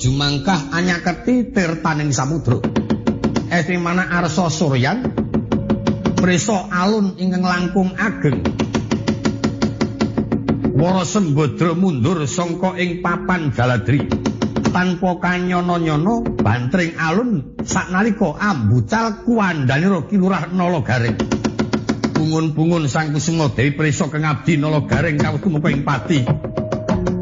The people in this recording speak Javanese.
jumangkah anyaketi tirtaning samudra. Estimana arsa suryan prisa alun ingkang langkung ageng. Wara Sembadra mundur sangka ing papan Galadri. Tanpa kanyana-nyana bantring alun saknalika ambucal kuwandanira kilurah Nalagaring. Bungun-bungun Sang Kusuma Dewi prisa kang abdi Nalagaring kawedhu mengko ing pati.